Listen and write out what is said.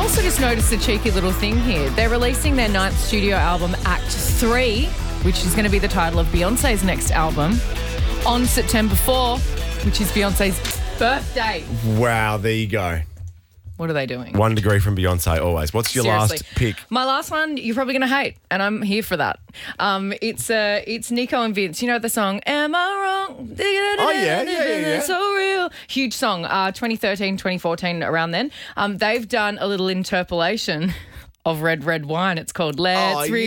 also just noticed a cheeky little thing here. They're releasing their 9th studio album, Act 3, which is going to be the title of Beyonce's next album, on September 4, which is Beyonce's birthday. Wow, there you go. What are they doing? 1 degree from Beyonce always. What's your Seriously. last pick? My last one, you're probably going to hate, and I'm here for that. It's Nico and Vince. You know the song, Am I Wrong? Oh, yeah. So real. Huge song, 2013, 2014, around then. They've done a little interpolation of Red Red Wine. It's called Let's Oh, Relax.